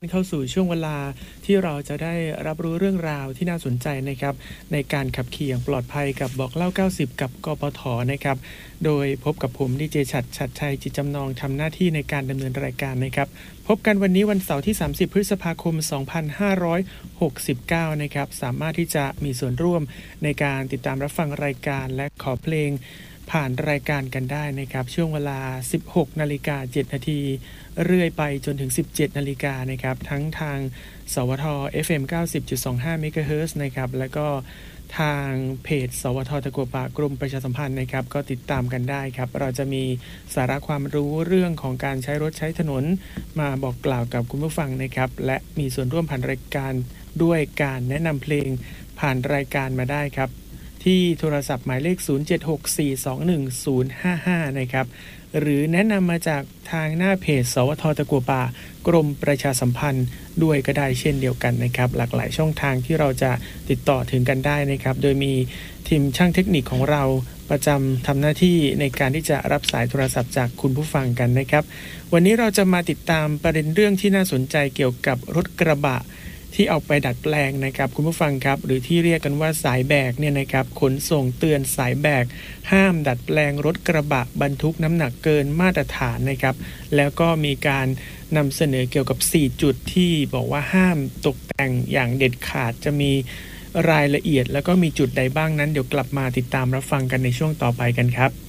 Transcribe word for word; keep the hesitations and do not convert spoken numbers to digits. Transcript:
เข้าสู่ช่วงเวลาที่เราจะได้รับรู้เรื่องราวที่น่าสนใจนะครับในการขับขี่อย่างปลอดภัยกับบอกเล่าเก้าสิบกับกปทนะครับโดยพบกับผมดีเจฉัตรฉัตรชัยจิตจำนองทำหน้าที่ในการดำเนินรายการนะครับพบกันวันนี้วันเสาร์ที่สามสิบพฤษภาคมสองพันห้าร้อยหกสิบเก้านะครับสามารถที่จะมีส่วนร่วมในการติดตามรับฟังรายการและขอเพลงผ่านรายการกันได้นะครับช่วงเวลา สิบหกนาฬิกาเจ็ดนาทีเรื่อยไปจนถึง สิบเจ็ดนาฬิกานะครับทั้งทางสวท เอฟ เอ็ม เก้าสิบจุดสองห้า เมกะเฮิรตซ์นะครับแล้วก็ทางเพจสวทตะกัวป่ากรมประชาสัมพันธ์นะครับก็ติดตามกันได้ครับเราจะมีสาระความรู้เรื่องของการใช้รถใช้ถนนมาบอกกล่าวกับคุณผู้ฟังนะครับและมีส่วนร่วมผ่านรายการด้วยการแนะนำเพลงผ่านรายการมาได้ครับที่โทรศัพท์หมายเลขศูนย์ เจ็ด หก สี่ สอง หนึ่ง ศูนย์ ห้า ห้านะครับหรือแนะนำมาจากทางหน้าเพจสวทตะกัวป่ากรมประชาสัมพันธ์ด้วยก็ได้เช่นเดียวกันนะครับหลากหลายช่องทางที่เราจะติดต่อถึงกันได้นะครับโดยมีทีมช่างเทคนิคของเราประจำทำหน้าที่ในการที่จะรับสายโทรศัพท์จากคุณผู้ฟังกันนะครับวันนี้เราจะมาติดตามประเด็นเรื่องที่น่าสนใจเกี่ยวกับรถกระบะที่เอาไปดัดแปลงนะครับคุณผู้ฟังครับหรือที่เรียกกันว่าสายแบกเนี่ยนะครับขนส่งเตือนสายแบกห้ามดัดแปลงรถกระบะบรรทุกน้ำหนักเกินมาตรฐานนะครับแล้วก็มีการนำเสนอเกี่ยวกับสี่จุดที่บอกว่าห้ามตกแต่งอย่างเด็ดขาดจะมีรายละเอียดแล้วก็มีจุดใดบ้างนั้นเดี๋ยวกลับมาติดตามรับฟังกันในช่วงต่อไปกันครับ